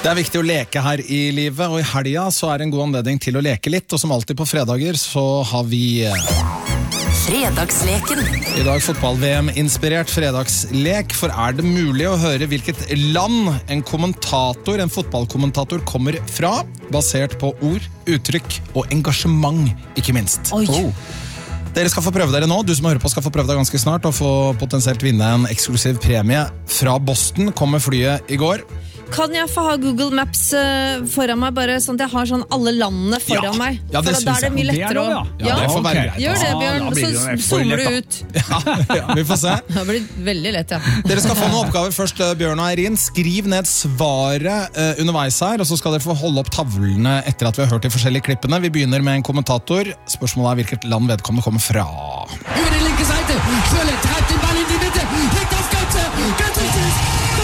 Det viktig å leke her I livet, og I helga så det en god anledning til å leke litt, og som alltid på fredager så har vi Fredagsleken. I dag fotball-VM-inspirert fredagslek, for det mulig å høre hvilket land en fotballkommentator kommer fra, basert på ord, uttrykk og engasjement, ikke minst. Dere skal få prøve dere nå, du som hører på skal få prøve deg ganske snart, og få potensielt vinne en eksklusiv premie fra Boston. Kom med flyet I går. Kan jeg få ha Google Maps foran meg, bare sånn at jeg har sånn alle landene foran meg? Ja, det for da det mye lettere å... Ja, det får være greit. Gjør det, Bjørn, så zoomer du ut. Ja, vi får se. Det blir veldig lett, ja. Dere skal få noen oppgaver først, Bjørn og Eirin. Skriv ned svaret underveis her, og så skal dere få holde opp tavlene etter at vi har hørt de forskjellige klippene. Vi begynner med en kommentator. Spørsmålet hvilket land vedkommende kommer fra. Über den linke Seite, Schöle treibt den Ball in die Mitte, legt auf Götze, Götze schießt,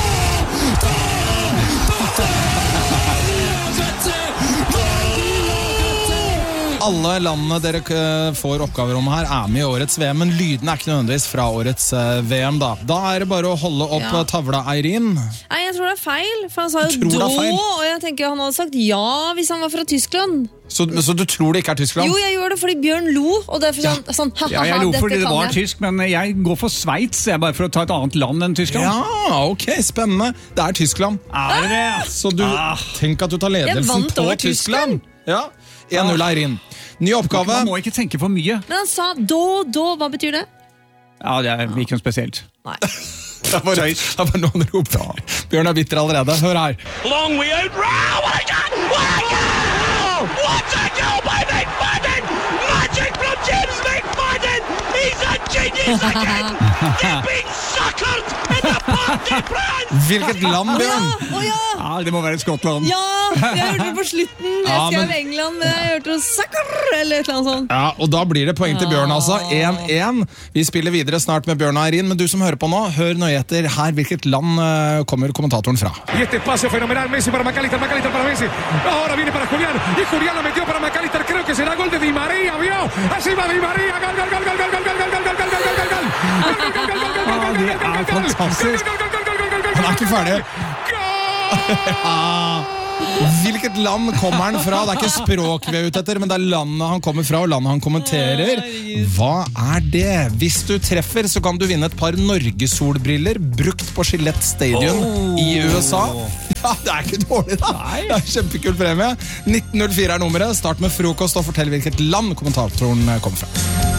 Alle landene dere får oppgaver om her med I årets VM, men lyden ikke nødvendigvis fra årets VM da. Da det bare å holde opp tavla, Eirin. Nei, jeg tror det feil, for han sa jo da, og jeg tenker han hadde sagt ja hvis han var fra Tyskland. Så du tror det ikke Tyskland? Jo, jeg gjør det fordi Bjørn lo, og derfor sånn, ja, jeg lo fordi det var tysk, men jeg går for Sveits, bare for å ta et annet land enn Tyskland. Ja, ok, spennende. Det Tyskland. Det? Så du tenker at du tar ledelsen på Tyskland? Ja, 1-0 Eirin. Ny oppgave. Man må ikke tenke for mye. Men han sa da, hva betyr det? Ja, det ikke noe spesielt. Nei. Det var noen roper. Bjørn bitter allerede. Hør her. Long way out. What a goal! What a goal! What a goal by Mick Madden! Magic from James Mick Madden! He's a genius again! They're being suckered in the Parc des Princes! Hvilket land, Bjørn? Ja, det må være Skottland. Ja, jeg hørte det på slutten. Jeg skrev England, men jeg hørte sucker eller et eller annet sånt. Ja, og da blir det poeng til Bjørn, altså. 1-1. Vi spiller videre snart med Bjørn og Eirin, men du som hører på nå, hør nøye etter her. Hvilket land kommer kommentatoren fra? Y este espacio fenomenal, Messi para McAllister, McAllister para Messi. Ahora viene para Julián, y Julián la metió para McAllister. Creo que será gol de Di María, ¿vio? Así va Di María. Gol, gol, gol, gol, gol, gol, gol, gol, gol, gol, gol, gol. Det fantastisk. Han ikke ferdig. Hvilket land kommer han fra? Det ikke språk vi ute etter, men det landet han kommer fra og landet han kommenterer. Hva det? Hvis du treffer, så kan du vinne et par Norgesolbriller brukt på Gillette Stadium I USA. Ja, det ikke dårlig da. Det kjempekul premie. 1904 nummeret. Start med frokost og fortell hvilket land kommentatoren kommer fra.